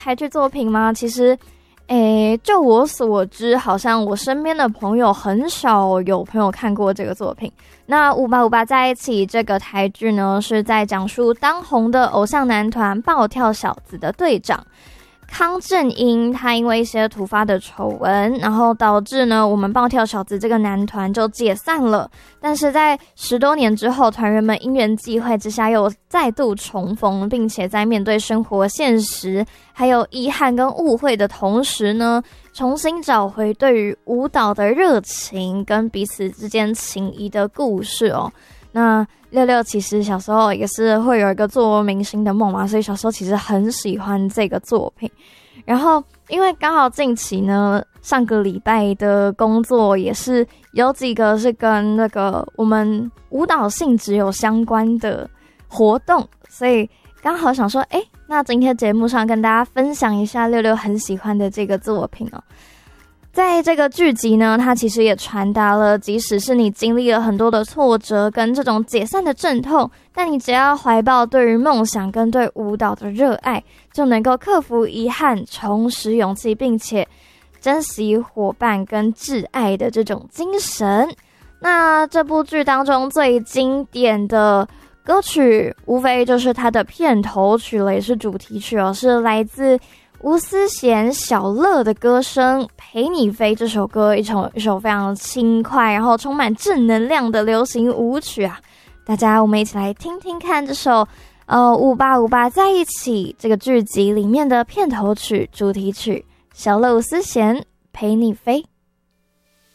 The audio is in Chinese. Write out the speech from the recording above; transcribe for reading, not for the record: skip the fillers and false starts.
台剧作品吗？其实就我所知，好像我身边的朋友很少有朋友看过这个作品。那5858在一起这个台剧呢，是在讲述当红的偶像男团暴跳小子的队长康正英，他因为一些突发的丑闻，然后导致呢我们暴跳小子这个男团就解散了。但是在10多年之后，团员们因缘际会之下又再度重逢，并且在面对生活现实还有遗憾跟误会的同时呢，重新找回对于舞蹈的热情跟彼此之间情谊的故事哦。那六六其实小时候也是会有一个做明星的梦嘛，所以小时候其实很喜欢这个作品。然后因为刚好近期呢，上个礼拜的工作也是有几个是跟那个我们舞蹈性质有相关的活动，所以刚好想说，那今天节目上跟大家分享一下六六很喜欢的这个作品哦。在这个剧集呢，它其实也传达了，即使是你经历了很多的挫折跟这种解散的阵痛，但你只要怀抱对于梦想跟对舞蹈的热爱，就能够克服遗憾，重拾勇气，并且珍惜伙伴跟挚爱的这种精神。那这部剧当中最经典的歌曲，无非就是它的片头曲了，也是主题曲哦，是来自吴思贤、小乐的歌声《陪你飞》这首歌，一首非常轻快，然后充满正能量的流行舞曲啊！大家，我们一起来听听看这首5858在一起这个剧集里面的片头曲、主题曲，小乐吴思贤《陪你飞》。